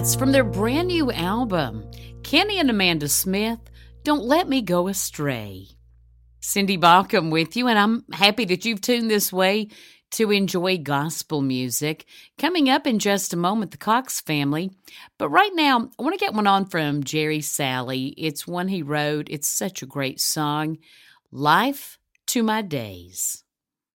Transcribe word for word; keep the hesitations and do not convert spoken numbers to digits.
That's from their brand new album, Kenny and Amanda Smith, Don't Let Me Go Astray. Cindy Baucom with you, and I'm happy that you've tuned this way to enjoy gospel music. Coming up in just a moment, the Cox Family. But right now, I want to get one on from Jerry Salley. It's one he wrote. It's such a great song, Life to My Days.